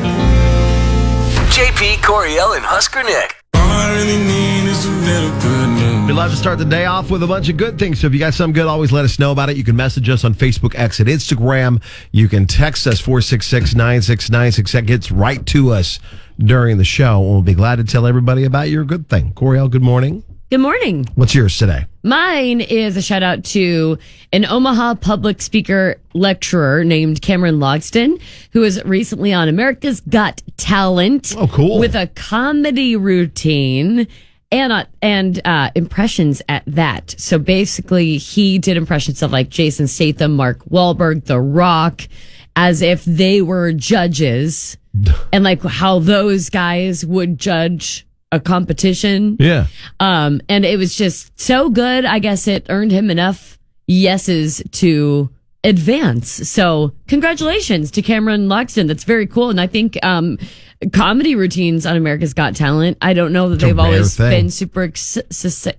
JP, Coriel, and Husker Nick. All I really need is a little good news. We'd love to start the day off with a bunch of good things. So if you got something good, always let us know about it. You can message us on Facebook, X, and Instagram. You can text us 466-9696. That gets right to us during the show. We'll be glad to tell everybody about your good thing. Coriel, good morning. Good morning. What's yours today? Mine is a shout out to an Omaha public speaker lecturer named Cameron Logston, who was recently on America's Got Talent. Oh, cool. With a comedy routine and impressions at that. So basically, he did impressions of like Jason Statham, Mark Wahlberg, The Rock, as if they were judges, and like how those guys would judge a competition. Yeah. And it was just so good. I guess it earned him enough yeses to advance. So congratulations to Cameron Logston. That's very cool. And I think comedy routines on America's Got Talent, I don't know that they've always been super successful.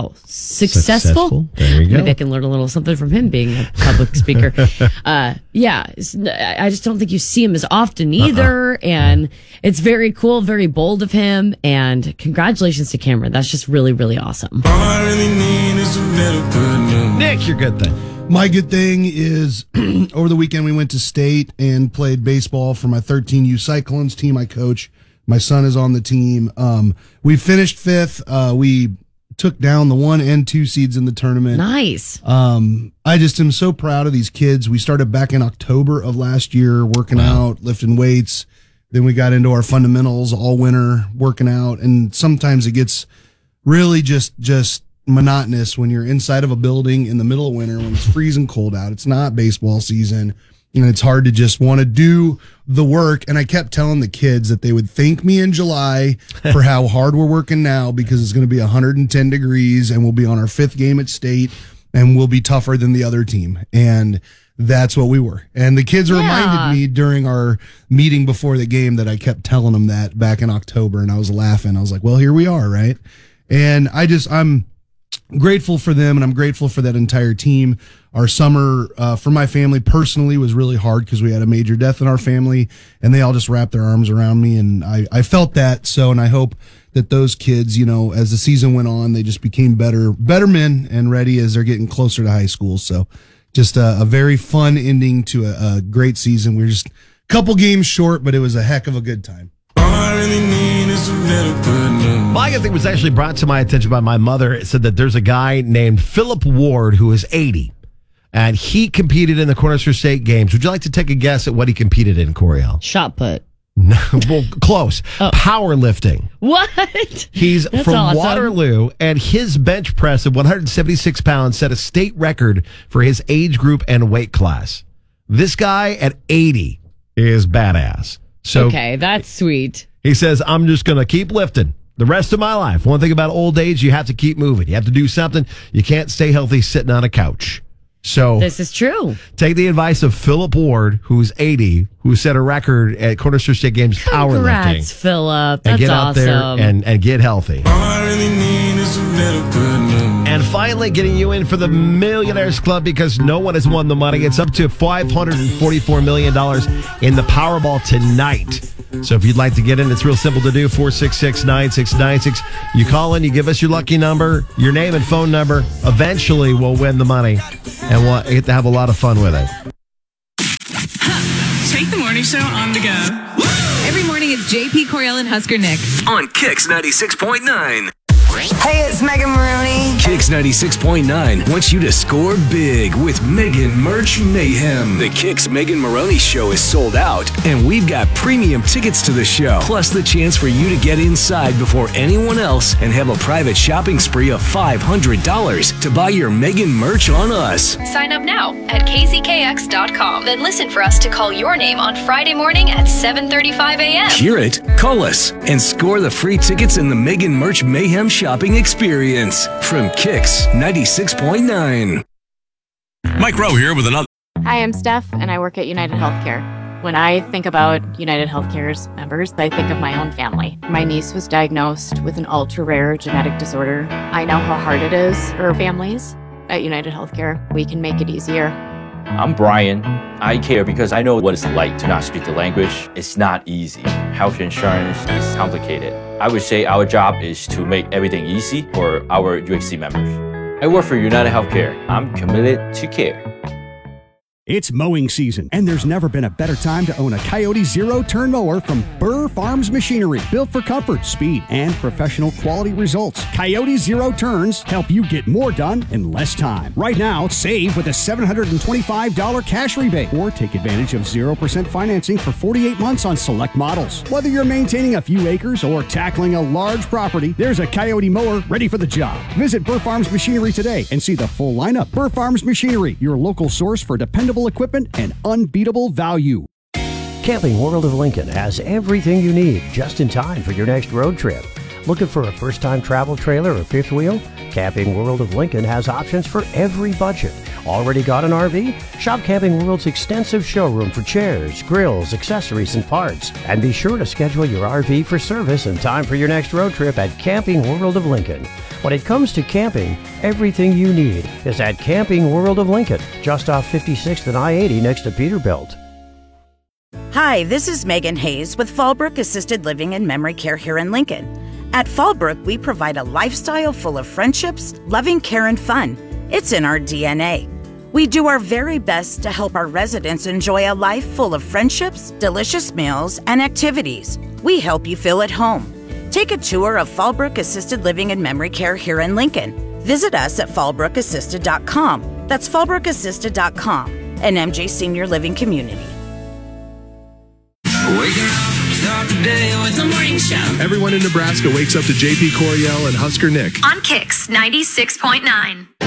There you go. Maybe I can learn a little something from him being a public speaker. I just don't think you see him as often either. And it's very cool, very bold of him. And congratulations to Cameron. That's just really, really awesome. All I really need is a little good news. Nick, your good thing. My good thing is over the weekend we went to state and played baseball for my 13U Cyclones team I coach. My son is on the team. We finished fifth. We took down the 1 and 2 seeds in the tournament. Nice. I just am so proud of these kids. We started back in October of last year working out, lifting weights. Then we got into our fundamentals all winter working out. And sometimes it gets really just monotonous when you're inside of a building in the middle of winter when it's freezing cold out. It's not baseball season. And it's hard to just want to do the work. And I kept telling the kids that they would thank me in July for how hard we're working now, because it's going to be 110 degrees and we'll be on our 5th game at state and we'll be tougher than the other team. And that's what we were. And the kids reminded me during our meeting before the game that I kept telling them that back in October, and I was laughing. I was like, well, here we are, right? And I'm grateful for them, and I'm grateful for that entire team. Our summer for my family personally was really hard because we had a major death in our family, and they all just wrapped their arms around me, and I felt that. So, and I hope that those kids, as the season went on, they just became better men and ready as they're getting closer to high school. So just a very fun ending to a great season. We were just a couple games short, but it was a heck of a good time. All I really need is a little good news. My good thing was actually brought to my attention by my mother. It said that there's a guy named Philip Ward who is 80, and he competed in the Cornerstone State Games. Would you like to take a guess at what he competed in, Coriel? Shot put. No, well, close. Powerlifting. What? He's That's from awesome. Waterloo, and his bench press of 176 pounds set a state record for his age group and weight class. This guy at 80 is badass. So Okay, that's sweet. he says, I'm just going to keep lifting the rest of my life. One thing about old age, you have to keep moving. You have to do something. You can't stay healthy sitting on a couch. So This is true. take the advice of Philip Ward, who's 80, who set a record at Cornerstone State Games powerlifting. Congrats, Philip. That's And get out there awesome. and get healtzy. All I really need is a little good news. And finally, getting you in for the Millionaires Club, because no one has won the money. It's up to $544 million in the Powerball tonight. So if you'd like to get in, it's real simple to do. 466-9696. You call in, you give us your lucky number, your name and phone number. Eventually, we'll win the money, and we'll get to have a lot of fun with it. Take the morning show on the go. Every morning it's JP, Coriel, and Husker Nick. On Kix 96.9. Hey, it's Megan Maroney. Kix 96.9 wants you to score big with Megan Merch Mayhem. The Kix Megan Maroney Show is sold out, and we've got premium tickets to the show, plus the chance for you to get inside before anyone else and have a private shopping spree of $500 to buy your Megan merch on us. Sign up now at kzkx.com. Then listen for us to call your name on Friday morning at 7:35 a.m. Hear it, call us, and score the free tickets in the Megan Merch Mayhem shopping experience from Kix 96.9. Mike Rowe here with another. Hi, I'm Steph, and I work at United Healthcare. When I think about United Healthcare's members, I think of my own family. My niece was diagnosed with an ultra-rare genetic disorder. I know how hard it is for families. At United Healthcare, we can make it easier. I'm Brian. I care because I know what it's like to not speak the language. It's not easy. Health insurance is complicated. I would say our job is to make everything easy for our UHC members. I work for United Healthcare. I'm committed to care. It's mowing season, and there's never been a better time to own a Coyote zero-turn mower from Burr Farms Machinery. Built for comfort, speed, and professional quality results. Coyote Zero Turns help you get more done in less time. Right now, save with a $725 cash rebate, or take advantage of 0% financing for 48 months on select models. Whether you're maintaining a few acres or tackling a large property, there's a Coyote mower ready for the job. Visit Burr Farms Machinery today and see the full lineup. Burr Farms Machinery, your local source for dependable equipment and unbeatable value. Camping World of Lincoln has everything you need just in time for your next road trip. Looking for a first-time travel trailer or fifth wheel? Camping World of Lincoln has options for every budget. Already got an RV? Shop Camping World's extensive showroom for chairs, grills, accessories, and parts. And be sure to schedule your RV for service in time for your next road trip at Camping World of Lincoln. When it comes to camping, everything you need is at Camping World of Lincoln, just off 56th and I-80 next to Peterbilt. Hi, this is Megan Hayes with Fallbrook Assisted Living and Memory Care here in Lincoln. At Fallbrook, we provide a lifestyle full of friendships, loving care, and fun. It's in our DNA. We do our very best to help our residents enjoy a life full of friendships, delicious meals, and activities. We help you feel at home. Take a tour of Fallbrook Assisted Living and Memory Care here in Lincoln. Visit us at fallbrookassisted.com. That's fallbrookassisted.com, an MJ Senior Living community. Waking up, start the day with the morning show. Everyone in Nebraska wakes up to JP Coriel and Husker Nick On Kicks 96.9.